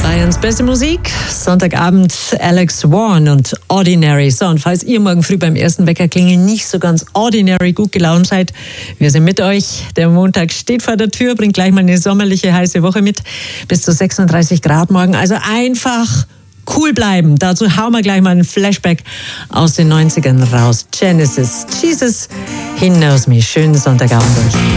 Bayerns beste Musik. Sonntagabend Alex Warren und Ordinary. So, und falls ihr morgen früh beim ersten Weckerklingeln nicht so ganz ordinary gut gelaunt seid, wir sind mit euch. Der Montag steht vor der Tür, bringt gleich mal eine sommerliche, heiße Woche mit. Bis zu 36 Grad morgen. Also einfach cool bleiben. Dazu hauen wir gleich mal einen Flashback aus den 90ern raus. Genesis, Jesus, He Knows Me. Schönen Sonntagabend euch.